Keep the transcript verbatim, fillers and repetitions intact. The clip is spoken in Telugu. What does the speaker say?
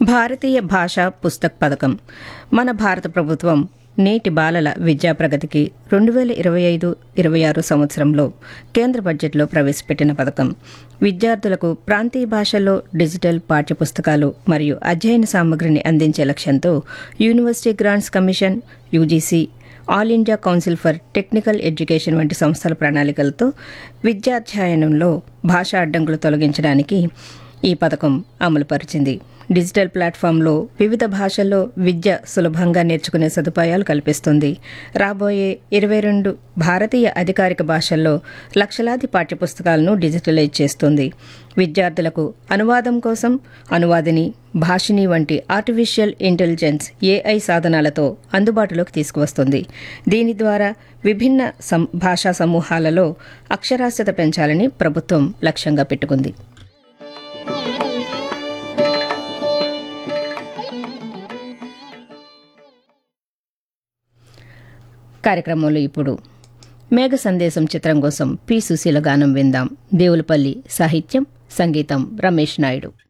భారతీయ భాషా పుస్తక్ పథకం మన భారత ప్రభుత్వం నేటి బాలల విద్యా ప్రగతికి రెండు వేల ఇరవై ఐదు ఇరవై ఆరు సంవత్సరంలో కేంద్ర బడ్జెట్లో ప్రవేశపెట్టిన పథకం. విద్యార్థులకు ప్రాంతీయ భాషల్లో డిజిటల్ పాఠ్యపుస్తకాలు మరియు అధ్యయన సామగ్రిని అందించే లక్ష్యంతో university grants commission, UGC, all India council for technical education వంటి సంస్థల ప్రణాళికలతో విద్యాధ్యయనంలో భాషా అడ్డంకులు తొలగించడానికి ఈ పథకం అమలుపరిచింది. డిజిటల్ ప్లాట్ఫామ్లో వివిధ భాషల్లో విద్య సులభంగా నేర్చుకునే సదుపాయాలు కల్పిస్తుంది. రాబోయే ఇరవై రెండు భారతీయ అధికారిక భాషల్లో లక్షలాది పాఠ్యపుస్తకాలను డిజిటలైజ్ చేస్తుంది. విద్యార్థులకు అనువాదం కోసం అనువాదిని, భాషిని వంటి ఆర్టిఫిషియల్ ఇంటెలిజెన్స్ ఏఐ సాధనాలతో అందుబాటులోకి తీసుకువస్తుంది. దీని ద్వారా విభిన్న సం భాషా సమూహాలలో అక్షరాస్యత పెంచాలని ప్రభుత్వం లక్ష్యంగా పెట్టుకుంది. కార్యక్రమంలో ఇప్పుడు మేఘ సందేశం చిత్రం కోసం పి సుశీల గానం విందాం. దేవులపల్లి సాహిత్యం, సంగీతం రమేష్ నాయుడు.